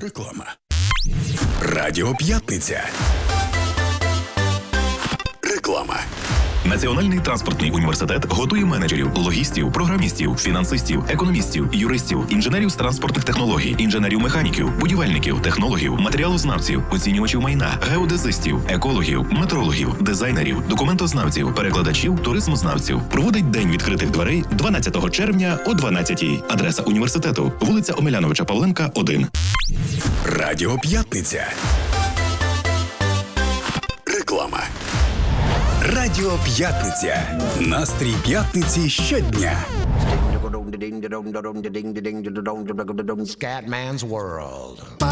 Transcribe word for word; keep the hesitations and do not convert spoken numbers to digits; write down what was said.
Реклама. Радіо П'ятниця. Реклама. Національний транспортний університет готує менеджерів, логістів, програмістів, фінансистів, економістів, юристів, інженерів з транспортних технологій, інженерів-механіків, будівельників, технологів, матеріалознавців, оцінювачів майна, геодезистів, екологів, метрологів, дизайнерів, документознавців, перекладачів, туризмознавців. Проводить День відкритих дверей дванадцятого червня о дванадцятій. Адреса університету: вулиця Омеляновича Павленка, один. Радіо П'ятниця. Реклама. Радіо П'ятниця. Настрій п'ятниці щодня. Scatman's World.